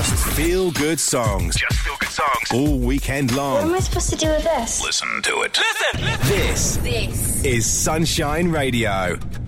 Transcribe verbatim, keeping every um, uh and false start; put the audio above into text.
Just feel good songs. Just feel good songs. All weekend long. What am I supposed to do with this? Listen to it. Listen! Listen. This, this is Sunshine Radio.